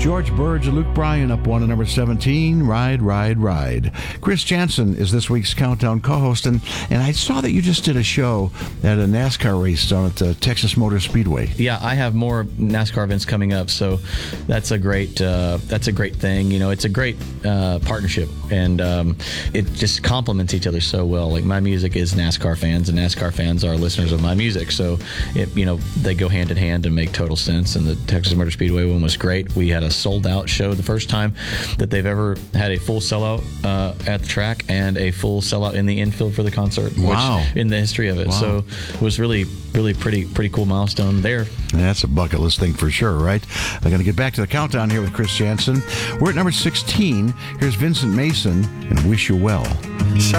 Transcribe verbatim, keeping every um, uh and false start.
George Burge and Luke Bryan up one at number seventeen, Ride, Ride, Ride. Chris Jansen is this week's Countdown co-host, and, and I saw that you just did a show at a NASCAR race down at the Texas Motor Speedway. Yeah, I have more NASCAR events coming up, so that's a great uh, that's a great thing. You know, it's a great uh, partnership, and um, it just complements each other so well. Like, my music is NASCAR fans, and NASCAR fans are listeners of my music, so it you know they go hand in hand and make total sense. And the Texas Motor Speedway one was great. We had a sold-out show, the first time that they've ever had a full sellout uh, at the track and a full sellout in the infield for the concert. Wow! Which, in the history of it, wow. So it was really, really pretty, pretty cool milestone there. That's a bucket list thing for sure, right? I'm going to get back to the countdown here with Chris Jansen. We're at number sixteen. Here's Vincent Mason and Wish You Well.